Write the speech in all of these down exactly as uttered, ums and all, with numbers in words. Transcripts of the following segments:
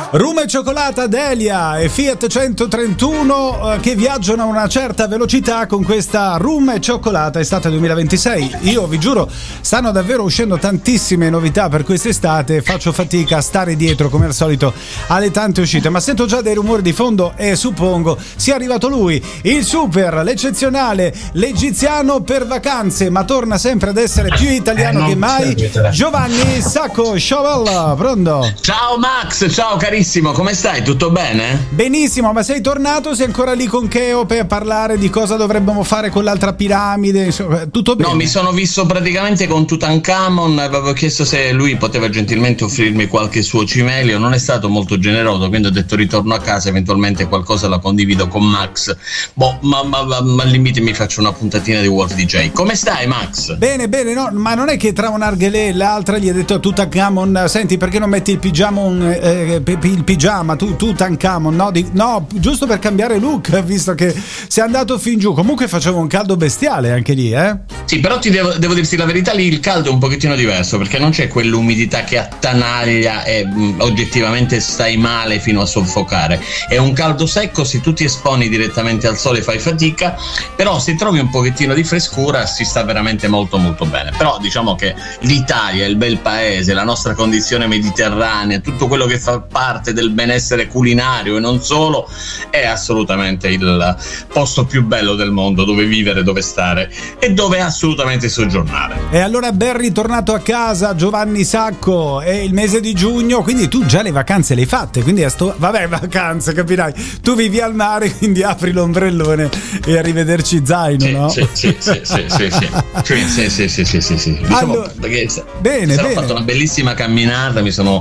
Rum e cioccolata, Delia e Fiat centotrentuno eh, che viaggiano a una certa velocità con questa Rum e cioccolata estate duemilaventisei. Io vi giuro, stanno davvero uscendo tantissime novità per quest'estate, faccio fatica a stare dietro come al solito alle tante uscite, ma sento già dei rumori di fondo e suppongo sia arrivato lui, il super, l'eccezionale, l'egiziano per vacanze, ma torna sempre ad essere più italiano eh, che mai, Giovanni Sacco. Ciao, pronto? Ciao Max, ciao carissimo. Come stai? Tutto bene? Benissimo, ma sei tornato? Sei ancora lì con Cheo per parlare di cosa dovremmo fare con l'altra piramide? Insomma, tutto bene? No, mi sono visto praticamente con Tutankhamon, avevo chiesto se lui poteva gentilmente offrirmi qualche suo cimelio, non è stato molto generoso, quindi ho detto ritorno a casa, eventualmente qualcosa la condivido con Max. Boh, ma, ma, ma, ma al limite mi faccio una puntatina di Wolf D J. Come stai, Max? Bene, bene, no, ma non è che tra un arghelè e l'altra gli ha detto a Tutankhamon, senti, perché non metti il pigiamon, eh, il pigiama, tu, Tutankhamon, no? Di, no, giusto per cambiare look, visto che sei andato fin giù. Comunque faceva un caldo bestiale anche lì, eh? Sì, però ti devo, devo dirti la verità, lì il caldo è un pochettino diverso, perché non c'è quell'umidità che attanaglia e mh, oggettivamente stai male fino a soffocare. È un caldo secco, se tu ti esponi direttamente al sole fai fatica, però se trovi un pochettino di frescura si sta veramente molto molto bene. Però diciamo che l'Italia, il bel paese, la nostra condizione mediterranea, tutto quello che fa parte del benessere culinario e non solo, è assolutamente il posto più bello del mondo dove vivere, dove stare e dove assolutamente soggiornare. E allora ben ritornato a casa Giovanni Sacco, è il mese di giugno, quindi tu già le vacanze le hai fatte, quindi a sto... vabbè, vacanze, capirai, tu vivi al mare, quindi apri l'ombrellone e arrivederci zaino, sì, no? Sì, sì, sì, sì, sì, sì, sì, sì, sì, sì, sì, sì. Diciamo, allora, perché bene, ho bene. fatto una bellissima camminata, mi sono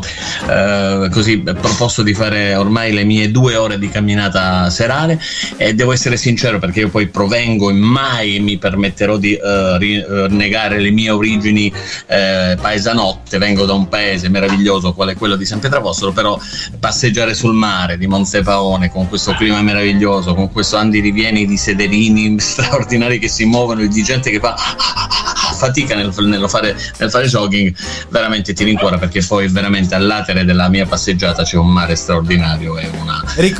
eh, così proposto di fare ormai le mie due ore di camminata serale e devo essere sincero perché io poi provengo e mai mi permetterò di uh, rinnegare le mie origini eh, paesanotte, vengo da un paese meraviglioso quale quello di San Pietrapostolo, però passeggiare sul mare di Montepaone con questo clima meraviglioso, con questo andirivieni di sederini straordinari che si muovono e di gente che fa fatica nel, nel, fare, nel fare jogging, veramente ti rincuora, perché poi veramente all'atere della mia passeggiata c'è un mare straordinario e una